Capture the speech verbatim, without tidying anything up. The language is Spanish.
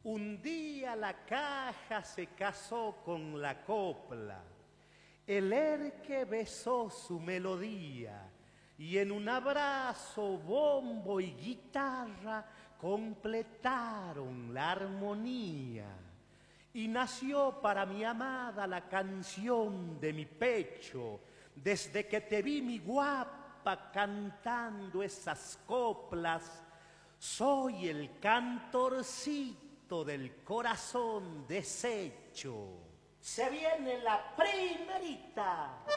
Un día la caja se casó con la copla, el erque besó su melodía y en un abrazo bombo y guitarra completaron la armonía. Y nació para mi amada la canción de mi pecho, desde que te vi mi guapa cantando esas coplas. Soy el cantorcito del corazón deshecho. Se viene la primerita.